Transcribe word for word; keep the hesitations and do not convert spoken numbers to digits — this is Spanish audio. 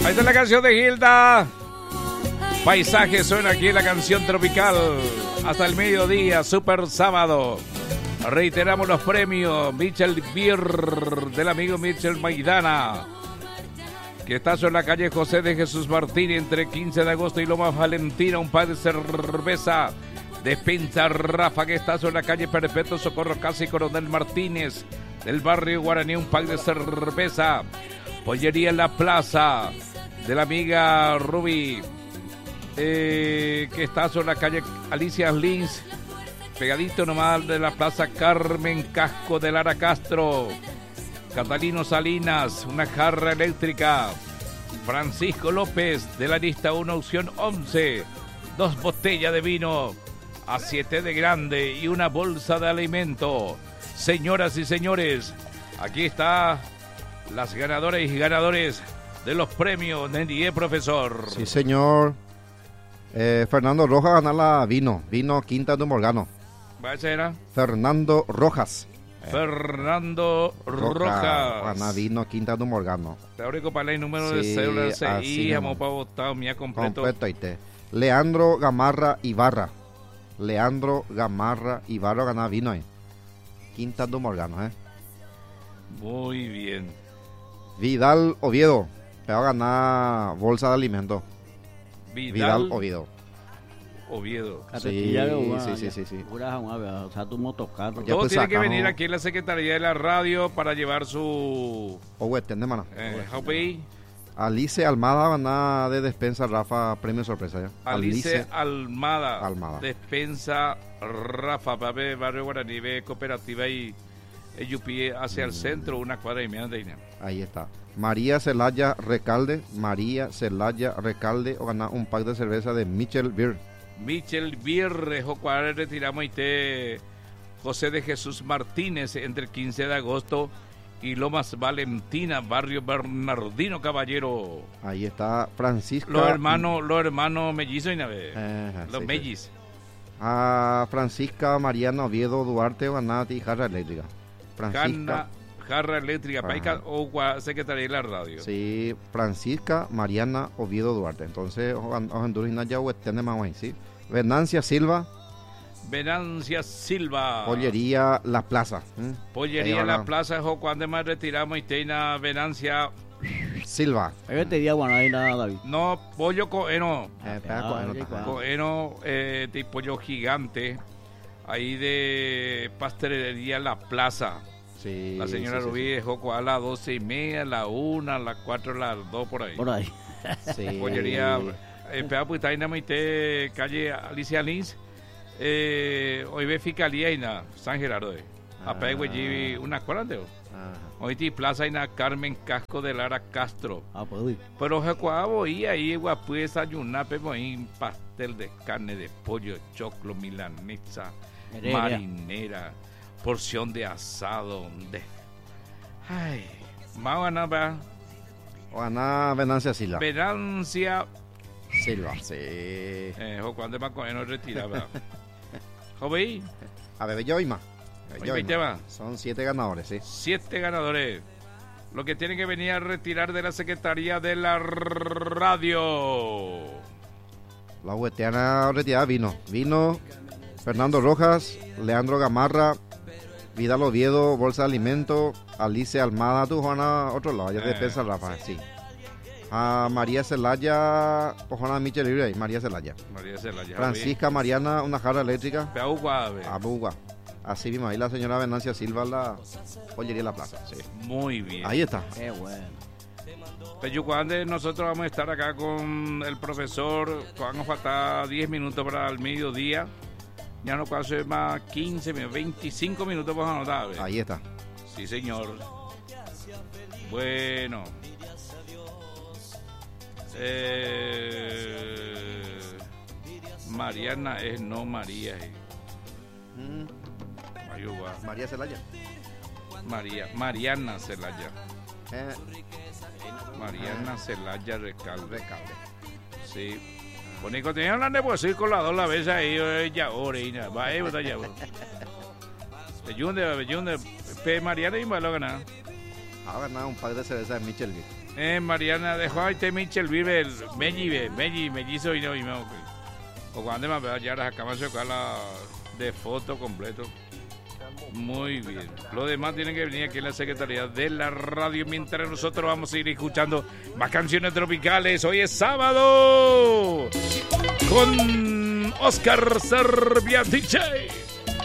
Ahí está la canción de Gilda. Paisaje suena aquí en la canción tropical. Hasta el mediodía, super sábado. Reiteramos los premios. Michel Beer, del amigo Michel Maidana, que está sobre la calle José de Jesús Martín, entre quince de agosto y Lomas Valentina. Un par de cerveza. Despensa Rafa, que está sobre la calle Perpetuo Socorro Casa y Coronel Martínez, del barrio Guaraní. Un pack de cerveza. Pollería en la plaza, de la amiga Ruby, eh, que está sobre la calle Alicia Lins, pegadito nomás de la plaza Carmen Casco de Lara Castro. Catalino Salinas, una jarra eléctrica. Francisco López, de la lista uno, opción once, dos botellas de vino a siete de grande y una bolsa de alimento. Señoras y señores, aquí está las ganadoras y ganadores de los premios de N D E, profesor. Sí, señor. Eh, Fernando Rojas gana la vino. Vino Quinta de Morgano. ¿Esa era? Fernando Rojas. Fernando Rojas. Roja. Gana vino Quinta de Morgano. Teórico para el número de Sí, cédula C I, así hemos mismo. para votar, mía completo. Completo ahí te. Leandro Gamarra Ibarra. Leandro Gamarra Ibarra gana vino ahí. Quinta de Morgano, eh. Muy bien. Vidal Oviedo. Te va a ganar bolsa de alimento. Vidal, Vidal Oviedo. Oviedo. Sí, sí, sí, sí, sí. O sea, tu motocarro. Ya Todo pues tiene que sacamos- venir aquí en la Secretaría de la Radio para llevar su O de mano. eh, Hopi. Alice Almada gana de despensa Rafa, premio sorpresa ya. Alice Almada, Almada. Despensa Rafa, Pape, Barrio Guaraní, ve cooperativa y Yupi hacia el centro, una cuadra y media de ahí. Ahí está. María Celaya Recalde. María Celaya Recalde o gana un pack de cerveza de Michel Beer. Michel Birrejo, cuadra retiramos y te José de Jesús Martínez, entre el quince de agosto y Lomas Valentina, barrio Bernardino Caballero. Ahí está Francisca. Los hermanos, los hermanos mellizos y nave. Ajá, Los sí, mellis. sí. A Francisca Mariana Oviedo Duarte o gana jarra eléctrica. Cana, Francisca. jarra eléctrica, Ajá. paica o gua- Secretaría de la Radio. Sí, Francisca Mariana Oviedo Duarte. Entonces, Honduras ya tiene más ahí, sí. Venancia Silva, Venancia Silva. Pollería La Plaza. ¿m? Pollería Ahí La va. Plaza, jo, cuando más retiramos y teina Venancia. Silva. Ahí te diría, bueno, ahí nada, David. No, pollo coeno. Eh, espera, Ah, coeno, sí, está. claro. Coeno eh, de pollo gigante. Ahí de pastelería La Plaza. Sí, La señora sí, sí, Rubí dejó a las doce y media, a la una, a las cuatro, a las dos por ahí. Por ahí. sí. Pollería, eh, pega pues está en la calle Alicia Lins, eh, hoy ve Fiscalía y na San Gerardo, eh. Ah. Apé, güey, una escuela de Ajá. hoy ti plaza y na Carmen Casco de Lara Castro. Ah, pues, uy. Pero jecuavo y ahí guapu desayunar, pero ahí un pastel de carne de pollo, choclo, milanesa, Heredia. marinera, porción de asado, de... Ay, más ganar, O gana Venancia Silva. Venancia, Silva, sí. eh, jo, cuando más con no retiraba. Joven, A ver, yo y más. Oye, veinte va. Son siete ganadores, sí. siete ganadores. Lo que tienen que venir a retirar de la Secretaría de la Radio. La hueteana retirada vino. Vino Fernando Rojas, Leandro Gamarra, Vidal Oviedo, Bolsa de Alimento, Alice Almada, tú Juana, otro lado, ya Eh. te piensas Rafa, sí. A María Celaya, o Juana Michel Libre ahí, María Celaya. María Celaya. Francisca Mariana, una jarra eléctrica, Peagua, ve. Abuga. Así mismo, ahí la señora Venancia Silva, la pollería La Plaza, sí. Muy bien. Ahí está. Qué bueno. Peyucuande, nosotros vamos a estar acá con el profesor. Vamos a faltar diez minutos para el mediodía. Ya no puedo hacer más quince, veinticinco minutos para anotar. ¿ve? Ahí está. Sí, señor. Bueno. Eh, Mariana es no María. eh. Mm, Ayuba. María Celaya. María, Mariana Celaya. Eh, Mariana Celaya Recalde. Recalde. Sí. Bonico, tenía hablando de pues con las dos la vez ahí, eh, ya ahora y nada. Va, ahí está ya. Bellunde, Bellunde. Pe Mariana y malo ganar. Ha ganado un par de cervezas de Michel Beer. Eh, Mariana dejó ahí te Michel vive el Melli, Melli, mellizo y no, y no. O cuando me veo ya las acabamos de sacar la de foto completo. Muy bien. Lo demás tienen que venir aquí en la Secretaría de la Radio. Mientras nosotros vamos a ir escuchando más canciones tropicales. Hoy es sábado con Oscar Serbia D J.